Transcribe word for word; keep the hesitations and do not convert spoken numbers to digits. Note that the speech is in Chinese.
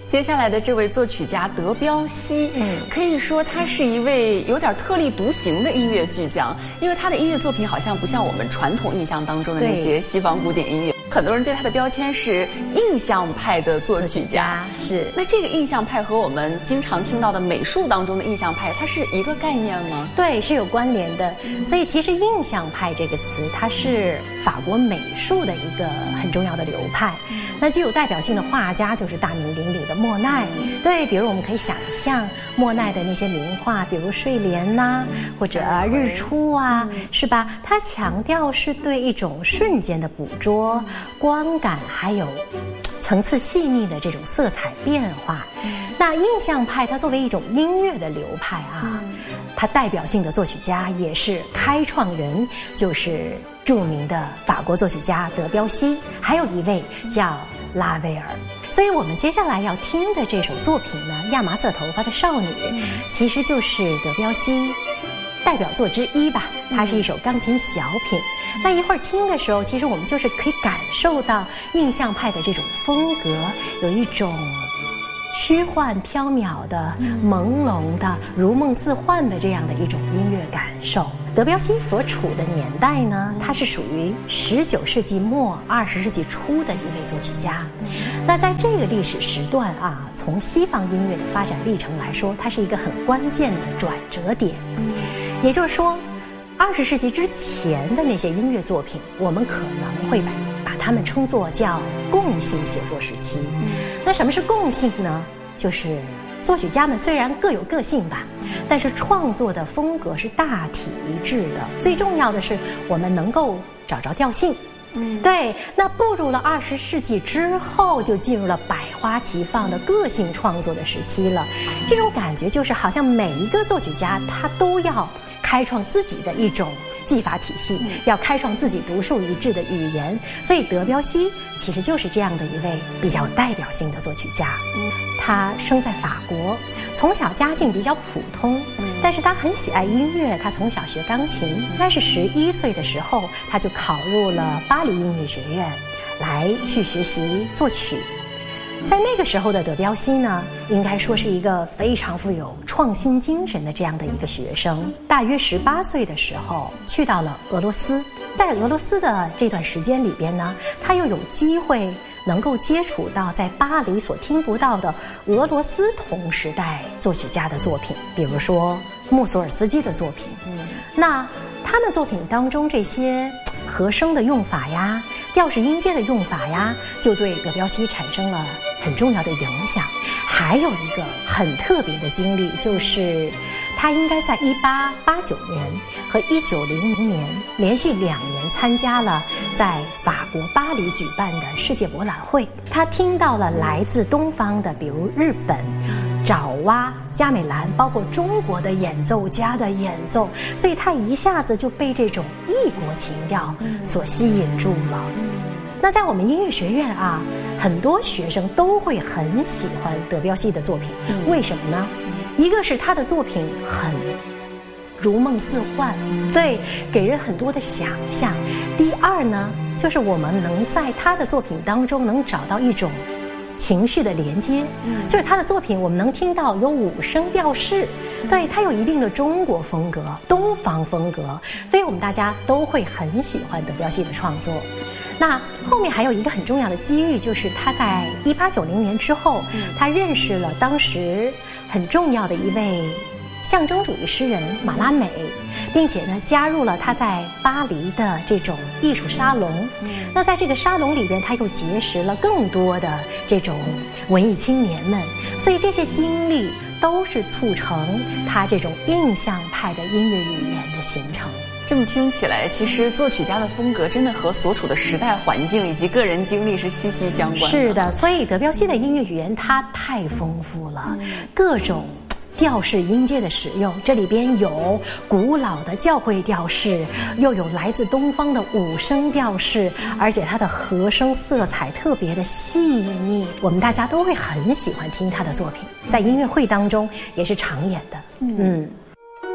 接下来的这位作曲家德彪西，嗯，可以说他是一位有点特立独行的音乐巨匠，因为他的音乐作品好像不像我们传统印象当中的那些西方古典音乐，很多人对他的标签是印象派的作曲家。 是， 那这个印象派和我们经常听到的美术当中的印象派，它是一个概念吗？ 对，是有关联的。所以其实印象派这个词，它是法国美术的一个很重要的流派。那具有代表性的画家就是大名鼎鼎的莫奈。对，比如我们可以想象莫奈的那些名画，比如睡莲呐、啊，或者日出啊，是吧？他强调是对一种瞬间的捕捉、光感，还有层次细腻的这种色彩变化。那印象派它作为一种音乐的流派啊，它代表性的作曲家也是开创人，就是著名的法国作曲家德彪西，还有一位叫拉威尔。所以我们接下来要听的这首作品呢，《亚麻色头发的少女》，其实就是德彪西代表作之一吧。它是一首钢琴小品。那一会儿听的时候，其实我们就是可以感受到印象派的这种风格，有一种虚幻缥缈的、朦胧的、如梦似幻的这样的一种音乐感受。德彪西所处的年代呢，他是属于十九世纪末二十世纪初的一位作曲家。那在这个历史时段啊，从西方音乐的发展历程来说，它是一个很关键的转折点。也就是说，二十世纪之前的那些音乐作品，我们可能会把把它们称作叫共性写作时期。那什么是共性呢？就是作曲家们虽然各有个性吧，但是创作的风格是大体一致的。最重要的是，我们能够找着调性。嗯，对。那步入了二十世纪之后，就进入了百花齐放的个性创作的时期了。这种感觉就是好像每一个作曲家他都要开创自己的一种技法体系，要开创自己独树一帜的语言。所以德彪西其实就是这样的一位比较代表性的作曲家。他生在法国，从小家境比较普通，但是他很喜爱音乐。他从小学钢琴，应该是十一岁的时候，他就考入了巴黎音乐学院，来去学习作曲。在那个时候的德彪西呢，应该说是一个非常富有创新精神的这样的一个学生。大约十八岁的时候，去到了俄罗斯。在俄罗斯的这段时间里边呢，他又有机会能够接触到在巴黎所听不到的俄罗斯同时代作曲家的作品，比如说穆索尔斯基的作品。嗯，那他们作品当中这些和声的用法呀，调式音阶的用法呀，就对德彪西产生了很重要的影响。还有一个很特别的经历，就是他应该在一八八九年和一九零零年连续两年参加了在法国巴黎举办的世界博览会。他听到了来自东方的，比如日本、爪哇、加美兰，包括中国的演奏家的演奏，所以他一下子就被这种异国情调所吸引住了。那在我们音乐学院啊，很多学生都会很喜欢德彪西的作品。为什么呢？一个是他的作品很如梦似幻，对，给人很多的想象。第二呢，就是我们能在他的作品当中能找到一种情绪的连接，就是他的作品我们能听到有五声调式，对，它有一定的中国风格、东方风格，所以我们大家都会很喜欢德彪西的创作。那后面还有一个很重要的机遇，就是他在一八九零年之后，他认识了当时很重要的一位象征主义诗人马拉美，并且呢加入了他在巴黎的这种艺术沙龙。那在这个沙龙里边，他又结识了更多的这种文艺青年们，所以这些经历都是促成他这种印象派的音乐语言的形成。 这么听起来，其实作曲家的风格真的和所处的时代环境以及个人经历是息息相关的。 是的，所以德彪西的音乐语言它太丰富了，嗯、各种调式音阶的使用，这里边有古老的教会调式，又有来自东方的五声调式，而且它的和声色彩特别的细腻，我们大家都会很喜欢听他的作品，在音乐会当中也是常演的。嗯。嗯